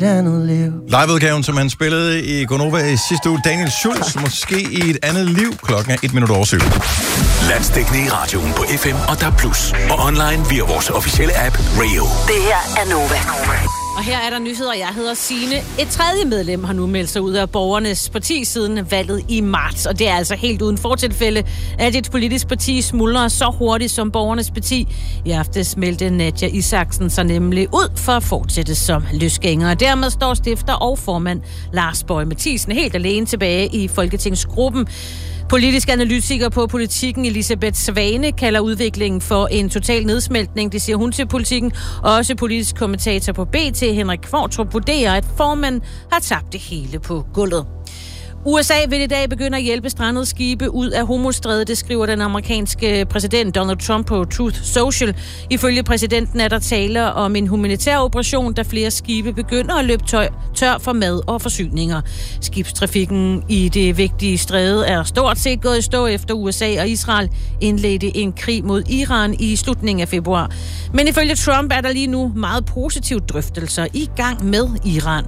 andet liv. Liveudgaven, som han spillede i Gonova i sidste uge. Daniel Schultz, måske i et andet liv. Klokken er 1:07. Landsdækkende i radioen på FM og DAB+. Og online via vores officielle app Radio. Det her er Nova. Og her er der nyheder. Jeg hedder Signe. Et tredje medlem har nu meldt sig ud af Borgernes Parti siden valget i marts. Og det er altså helt uden fortilfælde, at et politisk parti smuldrer så hurtigt som Borgernes Parti. I aftes meldte Nadja Isaksen sig nemlig ud for at fortsætte som løsgænger. Og dermed står stifter og formand Lars Boje Mathiesen helt alene tilbage i Folketingsgruppen. Politisk analytiker på Politikken, Elisabeth Svane, kalder udviklingen for en total nedsmeltning. Det siger hun til Politikken. Også politisk kommentator på BT, Henrik Kvartrup, vurderer, at formanden har tabt det hele på gulvet. USA vil i dag begynde at hjælpe strandede skibe ud af Hormuzstrædet, det skriver den amerikanske præsident Donald Trump på Truth Social. Ifølge præsidenten er der tale om en humanitær operation, da flere skibe begynder at løbe tør for mad og forsyninger. Skibstrafikken i det vigtige stræde er stort set gået i stå efter USA og Israel indledte en krig mod Iran i slutningen af februar. Men ifølge Trump er der lige nu meget positive drøftelser i gang med Iran.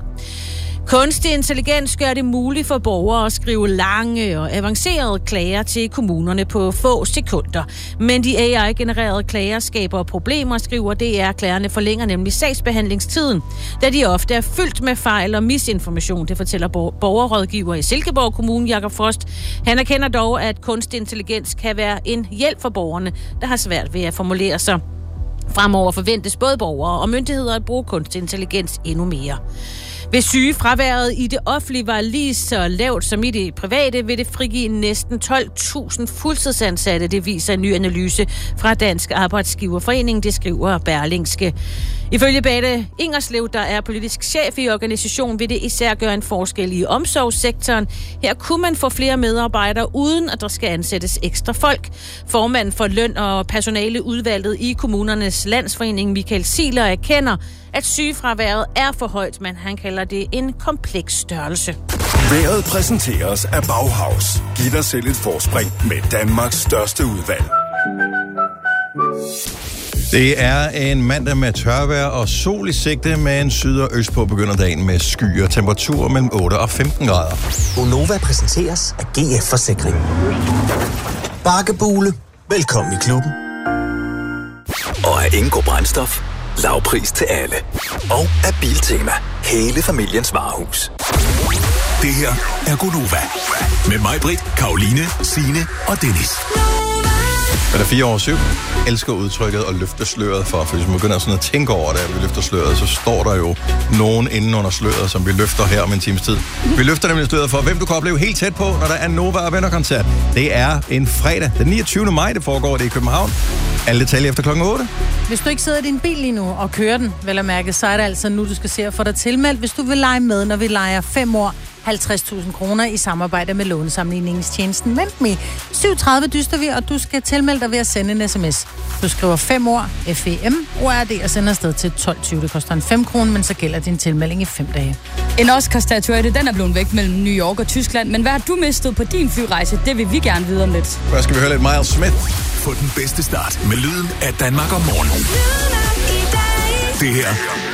Kunstig intelligens gør det muligt for borgere at skrive lange og avancerede klager til kommunerne på få sekunder. Men de AI-genererede klager skaber problemer, skriver DR. Klagerne forlænger nemlig sagsbehandlingstiden, da de ofte er fyldt med fejl og misinformation. Det fortæller borgerrådgiver i Silkeborg Kommune, Jakob Frost. Han erkender dog, at kunstig intelligens kan være en hjælp for borgerne, der har svært ved at formulere sig. Fremover forventes både borgere og myndigheder at bruge kunstig intelligens endnu mere. Hvis sygefraværet i det offentlige var lige så lavt som i det private, vil det frigive næsten 12.000 fuldtidsansatte. Det viser en ny analyse fra Dansk Arbejdsgiverforening, det skriver Berlingske. Ifølge Bette Ingerslev, der er politisk chef i organisationen, vil det især gøre en forskel i omsorgssektoren. Her kunne man få flere medarbejdere, uden at der skal ansættes ekstra folk. Formanden for løn- og personaleudvalget i Kommunernes Landsforening, Michael Siler, erkender, at sygefraværet er for højt, men han kalder det en kompleks størrelse. Vejret præsenteres af Bauhaus. Giv dig selv et forspring med Danmarks største udvalg. Det er en mandag med tørvejr og sol i sigte, men syd og øst på begynder dagen med skyer. Temperatur mellem 8 og 15 grader. Gonova præsenteres af GF Forsikring. Bakkebule. Velkommen i klubben. Og af Ingo Brændstof. Lavpris til alle. Og af Biltema. Hele familiens varehus. Det her er Gonova. Med mig, Britt, Karoline, Signe og Dennis. Men der 4 over 7 elsker udtrykket og løfter sløret for, hvis man begynder sådan at tænke over det, at vi løfter sløret, så står der jo nogen inden under sløret, som vi løfter her om en times tid. Vi løfter nemlig sløret for, hvem du kan opleve helt tæt på, når der er Nova og Venner-koncert. Det er en fredag, den 29. maj, det foregår det i København. Alle detaljer efter klokken 8. Hvis du ikke sidder i din bil lige nu og kører den, vel at mærke, så er det altså nu, du skal se at få dig tilmeldt, hvis du vil lege med, når vi leger 5 år. 50.000 kroner i samarbejde med lånesamligningstjenesten MemMe. 7:30 dyster vi, og du skal tilmelde dig ved at sende en sms. Du skriver 5 år, FEM-ORD, og sender afsted til 12.20. Det koster en 5 kroner, men så gælder din tilmelding i 5 dage. En Oscar-statuette, den er blevet væk mellem New York og Tyskland, men hvad har du mistet på din flyrejse? Det vil vi gerne vide om lidt. Hvad skal vi høre lidt Miles Smith? Få den bedste start med lyden af Danmark om morgenen. Det her